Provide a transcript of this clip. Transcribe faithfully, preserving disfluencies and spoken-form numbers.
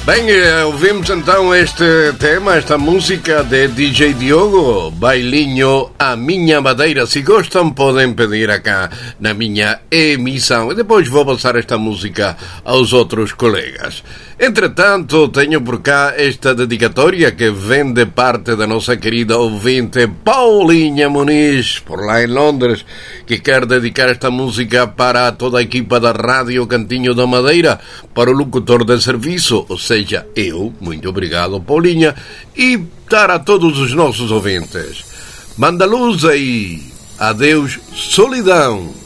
Bem, ouvimos então este tema, esta música de D J Diogo, Bailinho a Minha Madeira. Se gostam, podem pedir acá na minha emissão. E depois vou passar esta música aos outros colegas. Entretanto, tenho por cá esta dedicatória que vem de parte da nossa querida ouvinte Paulinha Muniz, por lá em Londres, que quer dedicar esta música para toda a equipa da Rádio Cantinho da Madeira, para o locutor de serviço, ou seja, eu. Muito obrigado, Paulinha, e para todos os nossos ouvintes. Manda luz aí. Adeus, solidão.